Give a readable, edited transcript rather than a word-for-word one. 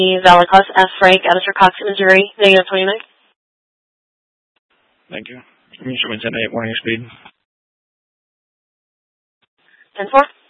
Valid Class F Frank, Editor Cox, Missouri, negative 29. Thank you. Instrument 10-8, warning speed. 10-4.